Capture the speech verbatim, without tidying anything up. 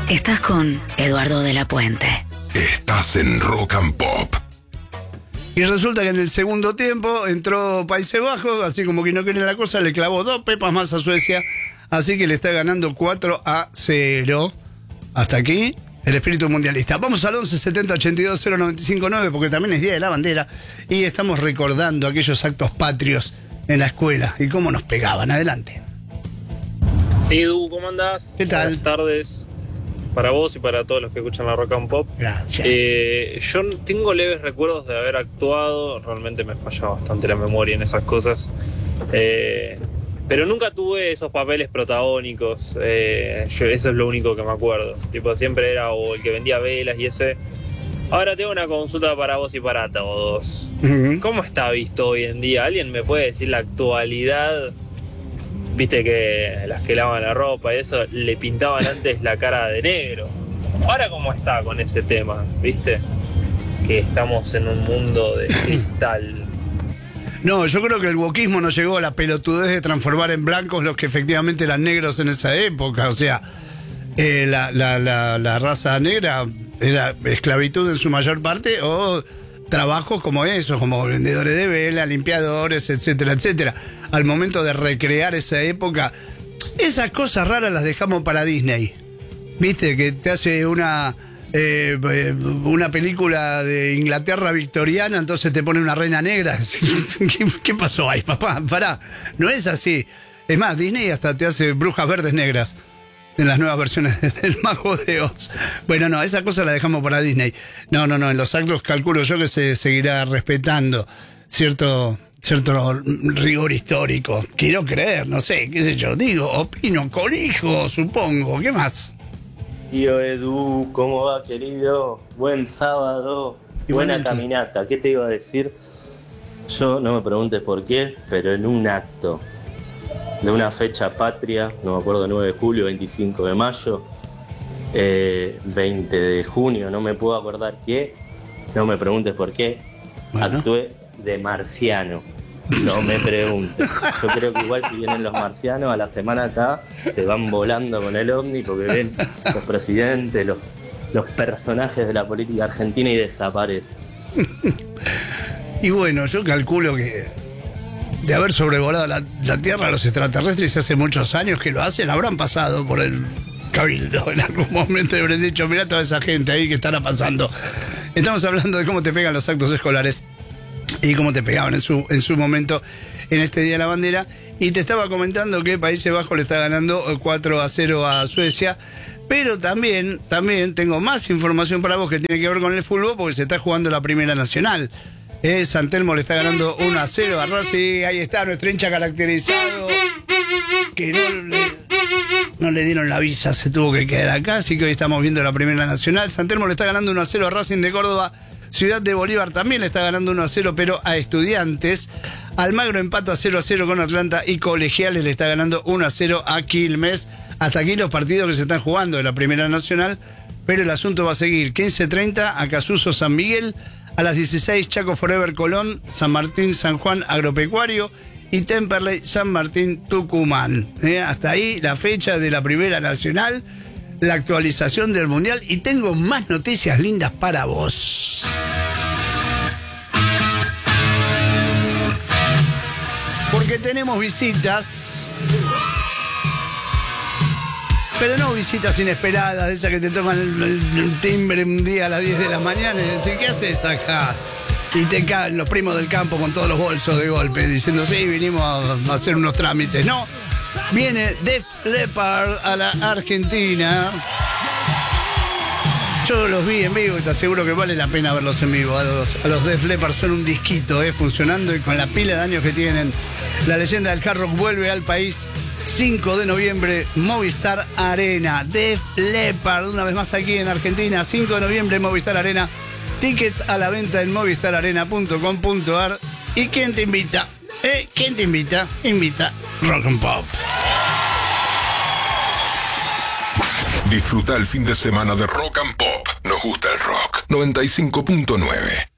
Estás con Eduardo de la Puente. Estás en Rock and Pop. Y resulta que en el segundo tiempo entró Países Bajos, así como que no quiere la cosa, le clavó dos pepas más a Suecia, así que le está ganando cuatro a cero. Hasta aquí el espíritu mundialista. Vamos al once setenta ochenta y dos cero noventa y cinco nueve, porque también es Día de la Bandera y estamos recordando aquellos actos patrios en la escuela y cómo nos pegaban. Adelante. Edu, ¿cómo andás? ¿Qué tal? Buenas tardes para vos y para todos los que escuchan la Rock and Pop. Gracias. Eh, yo tengo leves recuerdos de haber actuado, realmente me falla bastante la memoria en esas cosas, eh, pero nunca tuve esos papeles protagónicos, eh, yo, eso es lo único que me acuerdo. Tipo, siempre era o el que vendía velas y ese. Ahora tengo una consulta para vos y para todos. Uh-huh. ¿Cómo está visto hoy en día? ¿Alguien me puede decir la actualidad? Viste que las que lavan la ropa y eso le pintaban antes la cara de negro. Ahora, ¿cómo está con ese tema? ¿Viste? Que estamos en un mundo de cristal. No, yo creo que el wokismo no llegó a la pelotudez de transformar en blancos los que efectivamente eran negros en esa época. O sea, eh, la, la, la, la raza negra era esclavitud en su mayor parte o trabajos como esos, como vendedores de vela, limpiadores, etcétera, etcétera. Al momento de recrear esa época, esas cosas raras las dejamos para Disney. Viste, que te hace una eh, una película de Inglaterra victoriana, entonces te pone una reina negra. ¿Qué, qué pasó ahí, papá? Pará, no es así. Es más, Disney hasta te hace brujas verdes negras en las nuevas versiones del Mago de Oz. Bueno, no, esa cosa la dejamos para Disney. No, no, no, en los actos calculo yo que se seguirá respetando cierto, cierto rigor histórico. Quiero creer, no sé, qué sé yo, digo, opino, colijo, supongo, ¿qué más? Tío Edu, ¿cómo va, querido? Buen sábado, buena caminata. ¿Qué te iba a decir? Yo, no me preguntes por qué, pero en un acto de una fecha patria, no me acuerdo, nueve de julio, veinticinco de mayo, eh, veinte de junio, no me puedo acordar qué, no me preguntes por qué, bueno. Actué de marciano, no me preguntes. Yo creo que igual si vienen los marcianos a la semana acá, se van volando con el ovni porque ven los presidentes, los, los personajes de la política argentina y desaparecen. Y bueno, yo calculo que de haber sobrevolado la, la Tierra a los extraterrestres hace muchos años que lo hacen, habrán pasado por el cabildo en algún momento y habrán dicho, mirá toda esa gente ahí que estará pasando. Estamos hablando de cómo te pegan los actos escolares y cómo te pegaban en su, en su momento en este Día de la Bandera. Y te estaba comentando que Países Bajos le está ganando cuatro a cero a Suecia, pero también, también tengo más información para vos que tiene que ver con el fútbol porque se está jugando la Primera Nacional. Eh, San Telmo le está ganando uno a cero a Racing. Ahí está nuestro hincha caracterizado, que no le, no le dieron la visa, se tuvo que quedar acá, así que hoy estamos viendo la Primera Nacional. San Telmo le está ganando uno a cero a Racing de Córdoba. Ciudad de Bolívar también le está ganando uno a cero, pero a Estudiantes. Almagro empata cero a cero con Atlanta y Colegiales le está ganando uno a cero a Quilmes. Hasta aquí los partidos que se están jugando de la Primera Nacional, pero el asunto va a seguir. quince treinta Acasuso San Miguel. A las dieciséis, Chaco Forever Colón, San Martín, San Juan Agropecuario y Temperley, San Martín, Tucumán. ¿Eh? Hasta ahí la fecha de la Primera Nacional, la actualización del Mundial y tengo más noticias lindas para vos. Porque tenemos visitas, pero no visitas inesperadas, de esas que te tocan el, el, el timbre un día a las diez de la mañana y decís, ¿qué haces acá? Y te caen los primos del campo con todos los bolsos de golpe, diciendo, sí, vinimos a, a hacer unos trámites. No, viene Def Leppard a la Argentina. Yo los vi en vivo y te aseguro que vale la pena verlos en vivo. A los, a los Def Leppard son un disquito, eh, funcionando y con la pila de años que tienen. La leyenda del hard rock vuelve al país. cinco de noviembre, Movistar Arena. Def Leppard, una vez más aquí en Argentina. cinco de noviembre, Movistar Arena. Tickets a la venta en movistar arena punto com punto ar. ¿Y quién te invita? ¿Eh? ¿Quién te invita? Invita Rock and Pop. Disfruta el fin de semana de Rock and Pop. Nos gusta el rock. noventa y cinco punto nueve.